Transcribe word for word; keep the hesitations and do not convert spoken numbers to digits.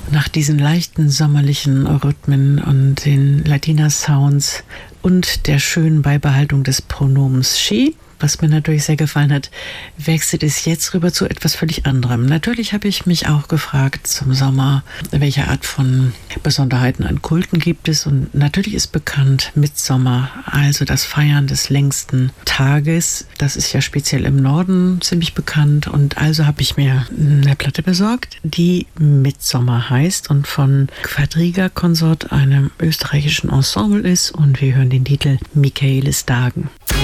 nach diesen leichten sommerlichen Rhythmen und den Latina-Sounds und der schönen Beibehaltung des Pronoms she, was mir natürlich sehr gefallen hat, wechselt es jetzt rüber zu etwas völlig anderem. Natürlich habe ich mich auch gefragt zum Sommer, welche Art von Besonderheiten an Kulten gibt es. Und natürlich ist bekannt Mitsommer, also das Feiern des längsten Tages. Das ist ja speziell im Norden ziemlich bekannt. Und also habe ich mir eine Platte besorgt, die Mitsommer heißt und von Quadriga Consort, einem österreichischen Ensemble ist. Und wir hören den Titel Michaelis Dagen.